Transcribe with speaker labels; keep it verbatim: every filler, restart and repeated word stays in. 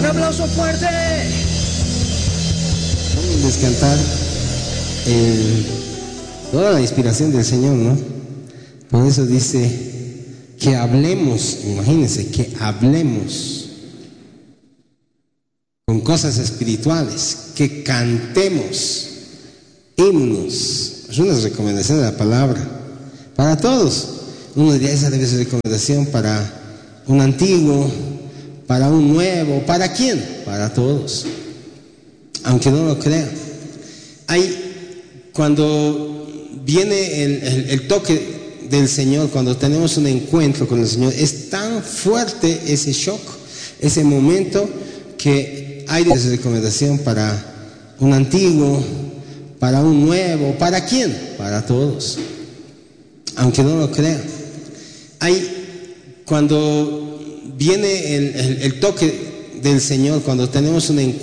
Speaker 1: aplauso fuerte.
Speaker 2: Vamos a cantar eh, toda la inspiración del Señor, ¿no? Por eso dice que hablemos, imagínense, que hablemos con cosas espirituales, que cantemos himnos. Es una recomendación de la palabra para todos. Uno diría, esa debe ser recomendación para un antiguo, para un nuevo. ¿Para quién? Para todos, aunque no lo crean. Hay, cuando viene el, el, el toque del Señor, cuando tenemos un encuentro con el Señor, es tan fuerte ese shock, ese momento, que hay esa recomendación para un antiguo, para un nuevo. ¿Para quién? Para todos, aunque no lo crean. Hay, cuando viene el, el, el toque del Señor, cuando tenemos un encuentro